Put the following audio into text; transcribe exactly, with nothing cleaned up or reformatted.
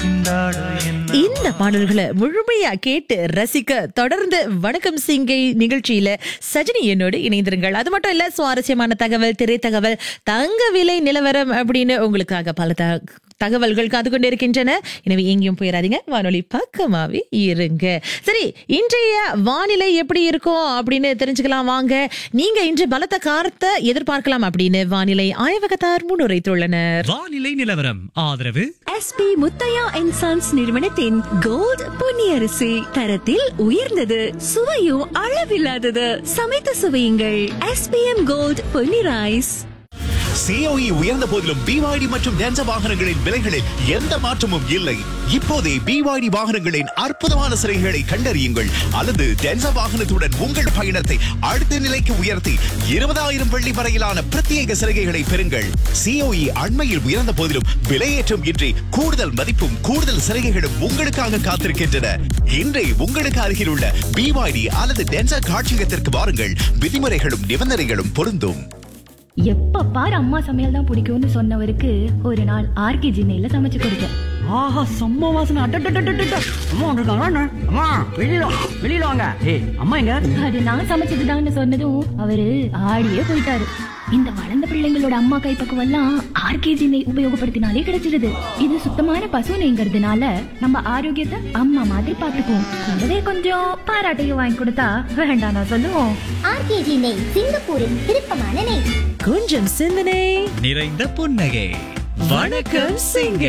இந்த பாடல்களை முழுமையா கேட்டு ரசிக்க தொடர்ந்து வணக்கம் சிங்கை நிகழ்ச்சியில சஜினி என்னோடு இணைந்திருங்கள். அது மட்டும் இல்ல, சுவாரஸ்யமான தகவல், திரை தகவல், தங்க விலை நிலவரம் அப்படின்னு உங்களுக்காக பல த- தகவல்கள் காத்து கொண்டு இருக்கின்றன. எனவே எங்கேயும் போயிடாதீங்க, வானொலி பக்கமாவே இருங்க. சரி, இன்றைய வானிலை எப்படி இருக்கும் அப்படின்னு தெரிஞ்சுக்கலாம் வாங்க. நீங்க இன்று பலத்த காரத்தை எதிர்பார்க்கலாம் அப்படின்னு வானிலை ஆய்வகத்தார் முன்னுரைத்துள்ளனர். வானிலை நிலவரம் ஆதரவு எஸ்பி முத்தையா அண்ட் சன்ஸ் நிறுவனத்தின் கோல்ட் பொன்னியரிசி, தரத்தில் உயர்ந்தது, சுவையும் அளவில்லாதது. சமைத்து சுவையுங்கள். SPM gold Ponni rice. COE உயர்ந்த போதிலும் பிவாய்டி மற்றும் டென்சா வாகனங்களின் விலைகளில் எந்த மாற்றமும் இல்லை. இப்போதே பிவாய்டி வாகனங்களின் அற்புதமான சிறைகளை கண்டறியுங்கள் அல்லது டென்சா வாகனத்துடன் உங்கள் பயணத்தை அடுத்த நிலைக்கு உயர்த்தி இருபதாயிரம் வெள்ளி வரையிலான பிரத்யேக சலுகைகளை பெறுங்கள். சிஓஇ அண்மையில் உயர்ந்த போதிலும் விலையேற்றம் இன்றி கூடுதல் மதிப்பும் கூடுதல் சலுகைகளும் உங்களுக்காக காத்திருக்கின்றன. இன்றே உங்களுக்கு அருகில் உள்ள பிவாய்டி அல்லது டென்சா காட்சியகத்திற்கு வாருங்கள். விதிமுறைகளும் நிபந்தனைகளும் பொருந்தும். எப்ப பாரு அம்மா சமையல் தான் பிடிக்கும்னு சொன்னவருக்கு ஒரு நாள் ஆர்கே ஜின்னையில சமைச்சு கொடுத்தேன். ஆஹா, செம்ம வாசனை. அட்டட்டட்டட்டட்ட. அம்மா வந்திருக்காங்க. அம்மா வெளியில வா, வெளியில வாங்க. ஏய், அம்மா எங்க? அது நான் சமைச்சதுதான்னு சொன்னதும் அவரு ஆடியே போயிட்டாரு. இந்த வளர்ந்த பிள்ளைங்களோட அம்மா கைப்பக்குவம் எல்லாம் ஆர்கே ஜின்னை உபயோகப்படுத்தினாலே கிடைச்சிருது. இது சுத்தமான பசு நெய்ங்கிறதுனால நம்ம ஆரோக்கியத்தை அம்மா மாதிரி பாத்துக்குவோம். கூடவே கொஞ்சம் பாராட்டையும் வாங்கி கொடுத்தா வேண்டாம் நான் சொல்லுவோம். ஆர்கேஜி நெய், சிங்கப்பூரின் விருப்பமான நெய். கொஞ்சம் சிந்தனை நிறைந்த புன்னகை. வணக்கம் சிங்கை.